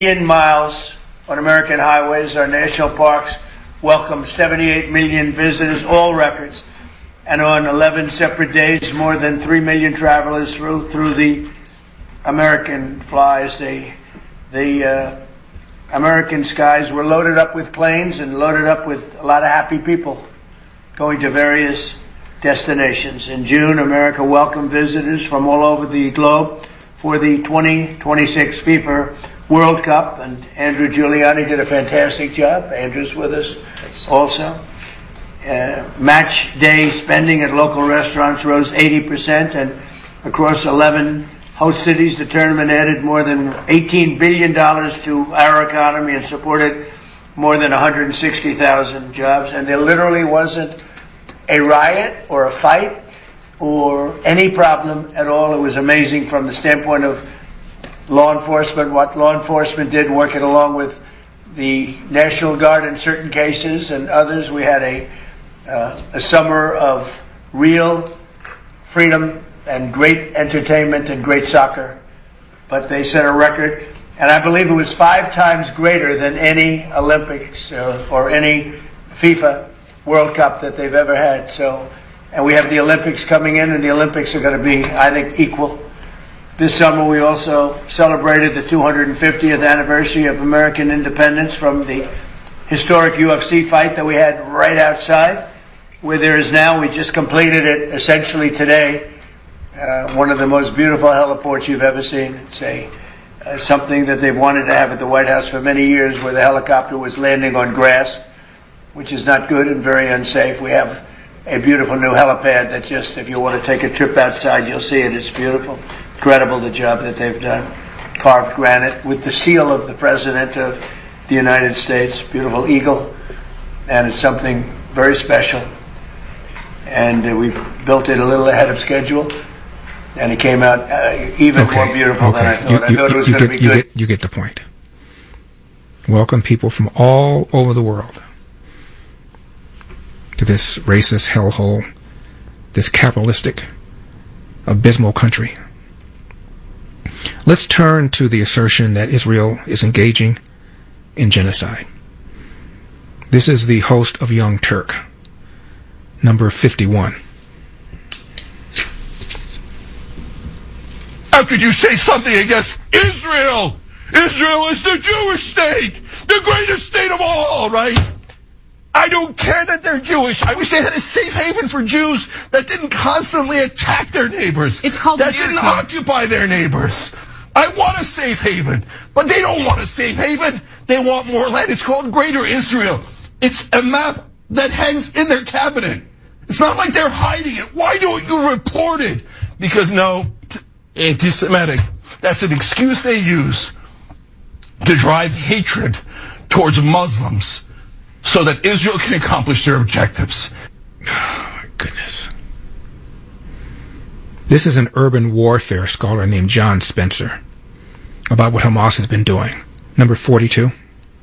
million miles on American highways. Our national parks welcome 78 million visitors, all records. And on 11 separate days, more than 3 million travelers through the American flies. The American skies were loaded up with planes and loaded up with a lot of happy people going to various destinations. In June, America welcomed visitors from all over the globe for the 2026 FIFA World Cup, and Andrew Giuliani did a fantastic job. Andrew's with us also. Match day spending at local restaurants rose 80%, and across 11 host cities, the tournament added more than $18 billion to our economy and supported more than 160,000 jobs. And there literally wasn't a riot or a fight or any problem at all. It was amazing from the standpoint of law enforcement, what law enforcement did, working along with the National Guard in certain cases and others. We had a summer of real freedom and great entertainment and great soccer. But they set a record, and I believe it was 5 times greater than any Olympics or any FIFA World Cup that they've ever had. So, and we have the Olympics coming in, and the Olympics are going to be, I think, equal. This summer we also celebrated the 250th anniversary of American independence from the historic UFC fight that we had right outside, where there is now, we just completed it essentially today, one of the most beautiful heliports you've ever seen. It's something that they've wanted to have at the White House for many years, where the helicopter was landing on grass, which is not good and very unsafe. We have a beautiful new helipad that just, if you want to take a trip outside, you'll see it. It's beautiful. Incredible the job that they've done. Carved granite with the seal of the President of the United States. Beautiful eagle. And it's something very special. And we built it a little ahead of schedule. And it came out even more beautiful than I thought. I thought it was going to be good. You get the point. Welcome people from all over the world to this racist hellhole, this capitalistic, abysmal country. Let's turn to the assertion that Israel is engaging in genocide. This is the host of Young Turk, number 51. How could you say something against Israel? Israel is the Jewish state, the greatest state of all, right? I don't care that they're Jewish. I wish they had a safe haven for Jews that didn't constantly attack their neighbors. It's called that didn't occupy their neighbors. I want a safe haven, but they don't want a safe haven. They want more land. It's called Greater Israel. It's a map that hangs in their cabinet. It's not like they're hiding it. Why don't you report it? Because no, anti-Semitic. That's an excuse they use to drive hatred towards Muslims so that Israel can accomplish their objectives. Oh, my goodness. This is an urban warfare scholar named John Spencer about what Hamas has been doing. Number 42.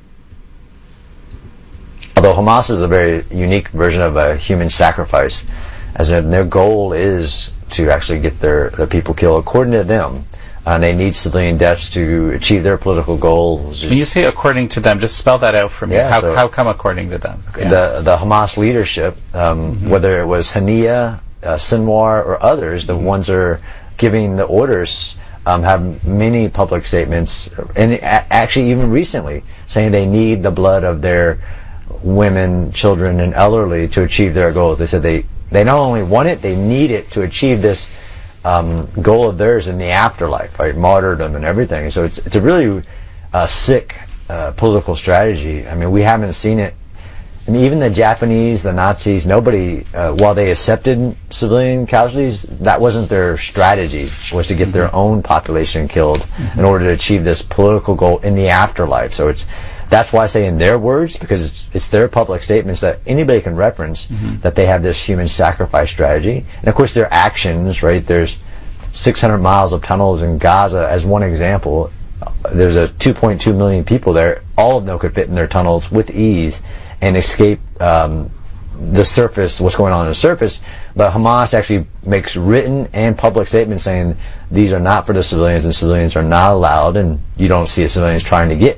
Although Hamas is a very unique version of a human sacrifice, as in their goal is to actually get their people killed, according to them. They need civilian deaths to achieve their political goals. When you say according to them, just spell that out for me. Yeah, how come according to them? Yeah. The Hamas leadership, whether it was Hania, Sinwar, or others, the ones that are giving the orders, have many public statements, and actually even recently, saying they need the blood of their women, children, and elderly to achieve their goals. They said they not only want it, they need it to achieve this goal of theirs in the afterlife, right? Martyrdom and everything. So it's a really sick political strategy. I mean, we haven't seen it. I mean, even the Japanese, the Nazis, nobody, while they accepted civilian casualties, that wasn't their strategy, was to get their own population killed in order to achieve this political goal in the afterlife. So that's why I say in their words, because it's their public statements that anybody can reference, that they have this human sacrifice strategy. And of course their actions, right? There's 600 miles of tunnels in Gaza as one example. There's 2.2 million people there. All of them could fit in their tunnels with ease and escape the surface, what's going on the surface, but Hamas actually makes written and public statements saying these are not for the civilians, and civilians are not allowed, and you don't see the civilians trying to get